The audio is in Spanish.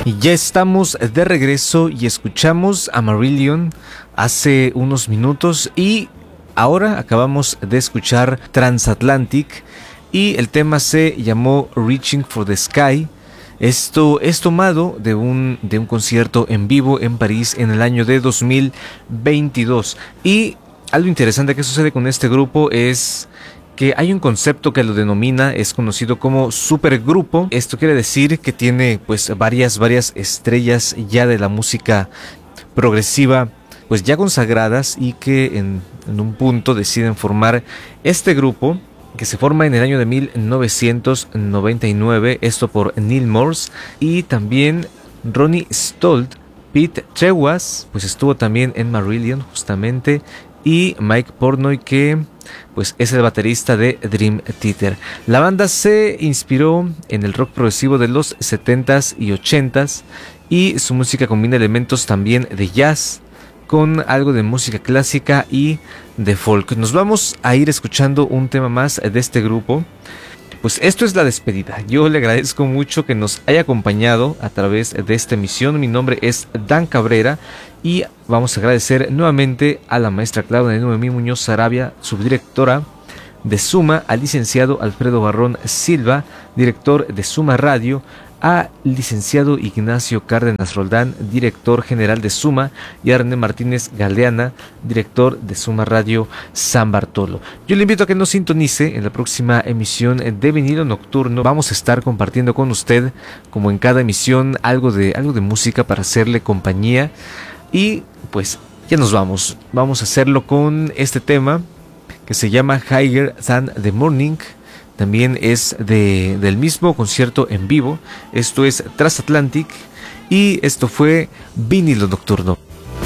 Y ya estamos de regreso y escuchamos a Marillion hace unos minutos y ahora acabamos de escuchar Transatlantic y el tema se llamó Reaching for the Sky. Esto es tomado de un concierto en vivo en París en el año de 2022. Y algo interesante que sucede con este grupo es que hay un concepto que lo denomina, es conocido como supergrupo. Esto quiere decir que tiene pues varias estrellas ya de la música progresiva pues ya consagradas y que en un punto deciden formar este grupo que se forma en el año de 1999, esto por Neil Morse y también Ronnie Stolt. Pete Trewas pues estuvo también en Marillion justamente, y Mike Portnoy, que pues es el baterista de Dream Theater. La banda se inspiró en el rock progresivo de los 70s y 80s y su música combina elementos también de jazz con algo de música clásica y de folk. Nos vamos a ir escuchando un tema más de este grupo. Pues esto es la despedida. Yo le agradezco mucho que nos haya acompañado a través de esta emisión. Mi nombre es Dan Cabrera y vamos a agradecer nuevamente a la maestra Claudia Noemí Muñoz Sarabia, subdirectora de Suma, al licenciado Alfredo Barrón Silva, director de Suma Radio, al licenciado Ignacio Cárdenas Roldán, director general de Suma, y a René Martínez Galeana, director de Suma Radio San Bartolo. Yo le invito a que nos sintonice en la próxima emisión de Vinilo Nocturno. Vamos a estar compartiendo con usted, como en cada emisión, algo de música para hacerle compañía. Y pues ya nos vamos. Vamos a hacerlo con este tema que se llama Higher Than the Morning. También es del mismo concierto en vivo. Esto es Transatlantic y esto fue Vinilo Nocturno.